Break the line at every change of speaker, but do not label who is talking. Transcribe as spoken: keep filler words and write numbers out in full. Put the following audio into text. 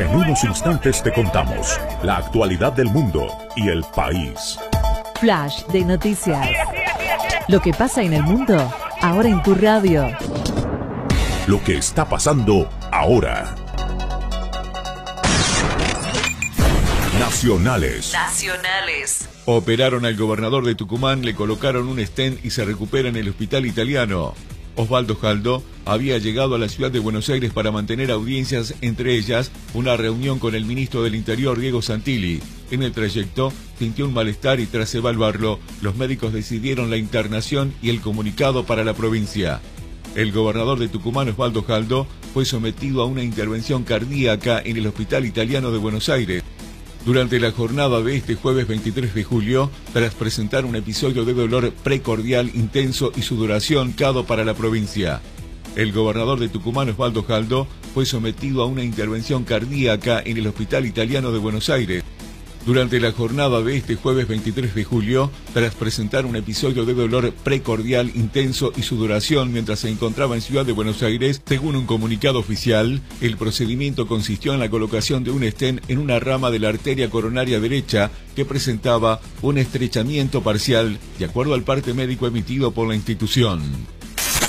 En unos instantes te contamos la actualidad del mundo y el país.
Flash de noticias. Lo que pasa en el mundo, ahora en tu radio.
Lo que está pasando ahora. Nacionales.
Nacionales.
Operaron al gobernador de Tucumán, le colocaron un stent y se recupera en el hospital italiano. Osvaldo Jaldo había llegado a la ciudad de Buenos Aires para mantener audiencias, entre ellas una reunión con el ministro del Interior, Diego Santilli. En el trayecto sintió un malestar y tras evaluarlo, los médicos decidieron la internación y el comunicado para la provincia. El gobernador de Tucumán, Osvaldo Jaldo, fue sometido a una intervención cardíaca en el hospital italiano de Buenos Aires. Durante la jornada de este jueves veintitrés de julio, tras presentar un episodio de dolor precordial intenso y sudoración cado para la provincia. El gobernador de Tucumán, Osvaldo Jaldo, fue sometido a una intervención cardíaca en el hospital italiano de Buenos Aires. Durante la jornada de este jueves veintitrés de julio, tras presentar un episodio de dolor precordial intenso y sudoración mientras se encontraba en Ciudad de Buenos Aires, según un comunicado oficial, el procedimiento consistió en la colocación de un stent en una rama de la arteria coronaria derecha que presentaba un estrechamiento parcial, de acuerdo al parte médico emitido por la institución.